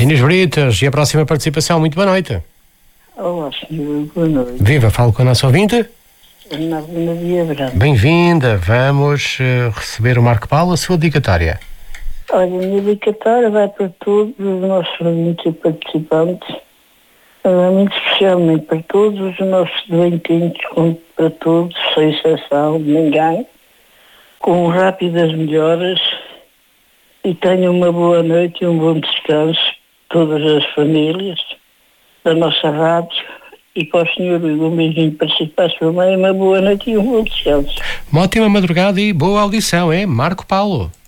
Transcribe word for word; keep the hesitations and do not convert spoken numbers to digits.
Inês Britas, e a próxima participação. Muito boa noite. Olá, senhor. Boa noite. Viva, falo com a nossa ouvinte. Ana Maria Branco. Bem-vinda. Vamos uh, receber o Marco Paulo, a sua dedicatória. Olha, a minha dedicatória vai para todos os nossos ouvintes e participantes, uh, muito especialmente para todos os nossos doentinhos, como para todos, sem exceção de ninguém, com rápidas melhoras, e tenham uma boa noite e um bom descanso, todas as famílias da nossa rádio, e para o senhor Hugo, um beijinho para si, para a sua mãe, uma boa noite e um bom descanso. Uma ótima madrugada e boa audição, é Marco Paulo.